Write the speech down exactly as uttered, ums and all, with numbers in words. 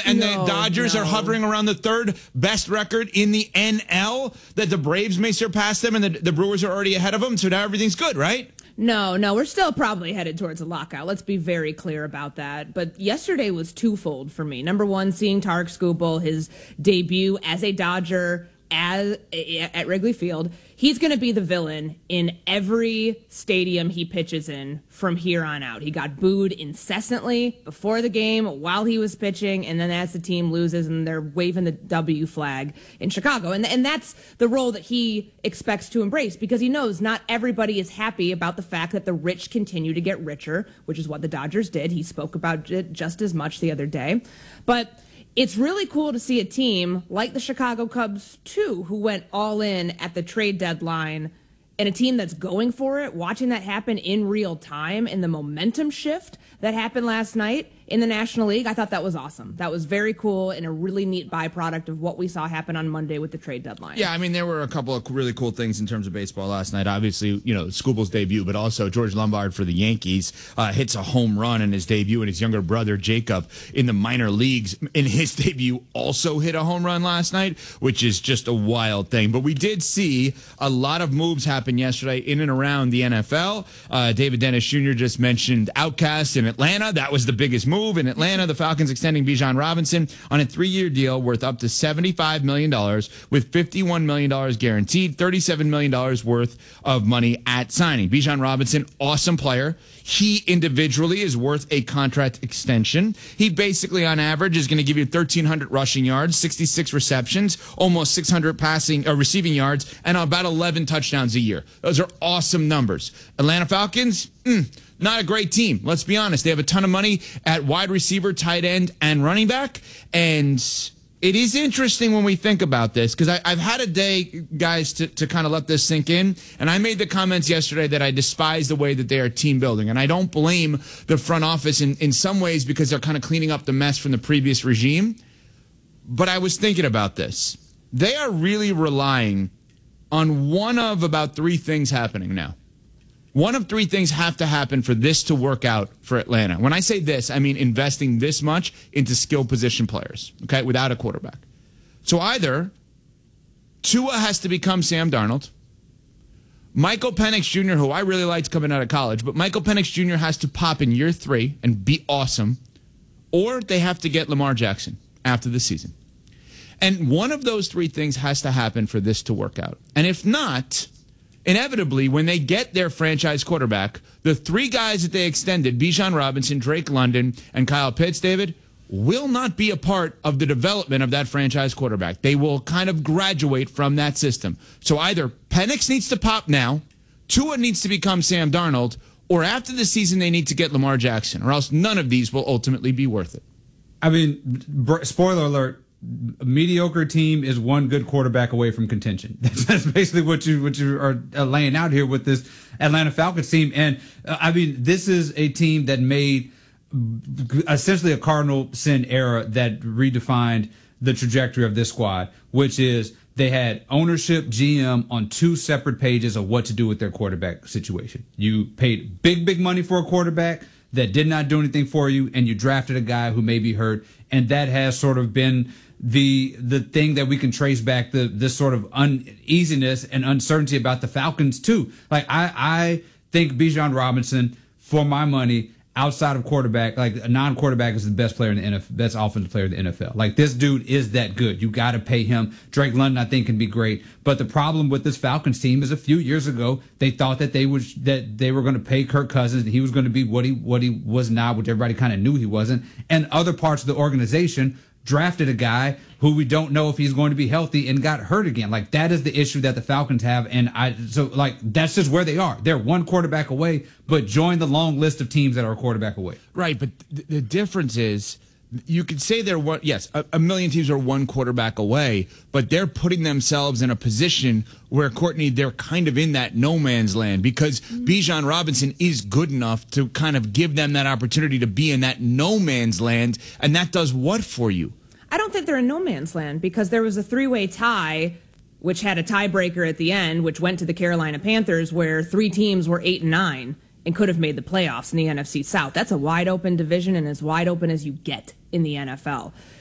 and no, the Dodgers no. are hovering around the third best record in the N L, that the Braves may surpass them and the, the Brewers are already ahead of them, so now everything's good, right? No, no, we're still probably headed towards a lockout. Let's be very clear about that. But yesterday was twofold for me. Number one, seeing Tarek Skubal, his debut as a Dodger as, at Wrigley Field. He's going to be the villain in every stadium he pitches in from here on out. He got booed incessantly before the game, while he was pitching, and then as the team loses and they're waving the W flag in Chicago. And, and that's the role that he expects to embrace, because he knows not everybody is happy about the fact that the rich continue to get richer, which is what the Dodgers did. He spoke about it just as much the other day. But it's really cool to see a team like the Chicago Cubs, too, who went all in at the trade deadline, and a team that's going for it, watching that happen in real time, and the momentum shift that happened last night in the National League. I thought that was awesome. That was very cool and a really neat byproduct of what we saw happen on Monday with the trade deadline. Yeah, I mean, there were a couple of really cool things in terms of baseball last night. Obviously, you know, Skubal's debut, but also George Lombard for the Yankees uh, hits a home run in his debut, and his younger brother, Jacob, in the minor leagues, in his debut, also hit a home run last night, which is just a wild thing. But we did see a lot of moves happen yesterday in and around the N F L. Uh, David Dennis Junior just mentioned Outcast in Atlanta. That was the biggest move. In Atlanta, the Falcons extending Bijan Robinson on a three-year deal worth up to seventy-five million dollars with fifty-one million dollars guaranteed, thirty-seven million dollars worth of money at signing. Bijan Robinson, awesome player. He individually is worth a contract extension. He basically, on average, is going to give you thirteen hundred rushing yards, sixty-six receptions, almost six hundred passing, uh, receiving yards, and about eleven touchdowns a year. Those are awesome numbers. Atlanta Falcons, mm, not a great team. Let's be honest. They have a ton of money at wide receiver, tight end, and running back. And it is interesting when we think about this, because I've had a day, guys, to, to kind of let this sink in. And I made the comments yesterday that I despise the way that they are team building. And I don't blame the front office in, in some ways, because they're kind of cleaning up the mess from the previous regime. But I was thinking about this. They are really relying on one of about three things happening now. One of three things have to happen for this to work out for Atlanta. When I say this, I mean investing this much into skill position players, okay, without a quarterback. So either Tua has to become Sam Darnold, Michael Penix Junior, who I really liked coming out of college, but Michael Penix Junior has to pop in year three and be awesome, or they have to get Lamar Jackson after the season. And one of those three things has to happen for this to work out. And if not, inevitably, when they get their franchise quarterback, the three guys that they extended, Bijan Robinson, Drake London, and Kyle Pitts, David, will not be a part of the development of that franchise quarterback. They will kind of graduate from that system. So either Penix needs to pop now, Tua needs to become Sam Darnold, or after the season they need to get Lamar Jackson, or else none of these will ultimately be worth it. I mean, spoiler alert, a mediocre team is one good quarterback away from contention. That's, that's basically what you what you are laying out here with this Atlanta Falcons team. And uh, I mean, this is a team that made essentially a cardinal sin error that redefined the trajectory of this squad, which is they had ownership, G M on two separate pages of what to do with their quarterback situation. You paid big, big money for a quarterback that did not do anything for you, and you drafted a guy who may be hurt, and that has sort of been the the thing that we can trace back the this sort of uneasiness and uncertainty about the Falcons too. Like I I think Bijan Robinson, for my money, outside of quarterback, like a non-quarterback, is the best player in the N F L, best offensive player in the N F L. Like this dude is that good. You got to pay him. Drake London, I think, can be great. But the problem with this Falcons team is a few years ago they thought that they would that they were going to pay Kirk Cousins and he was going to be what he what he was not, which everybody kind of knew he wasn't. And other parts of the organization drafted a guy who we don't know if he's going to be healthy and got hurt again. Like that is the issue that the Falcons have. And I, so like, that's just where they are. They're one quarterback away, but join the long list of teams that are a quarterback away. Right. But th- the difference is you could say they're one, yes, a, a million teams are one quarterback away, but they're putting themselves in a position where, Courtney, they're kind of in that no man's land because Bijan Robinson is good enough to kind of give them that opportunity to be in that no man's land. And that does what for you? I don't think they're in no man's land because there was a three-way tie, which had a tiebreaker at the end, which went to the Carolina Panthers, where three teams were eight and nine and could have made the playoffs in the N F C South. That's a wide-open division and as wide open as you get in the N F L.